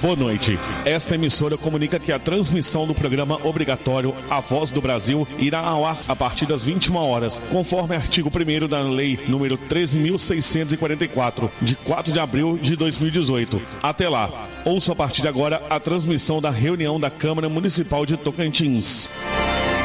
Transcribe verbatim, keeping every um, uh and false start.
Boa noite. Esta emissora comunica que a transmissão do programa obrigatório A Voz do Brasil irá ao ar a partir das vinte e uma horas, conforme artigo primeiro da Lei número treze mil seiscentos e quarenta e quatro, de quatro de abril de dois mil e dezoito. Até lá, ouça a partir de agora a transmissão da reunião da Câmara Municipal de Tocantins.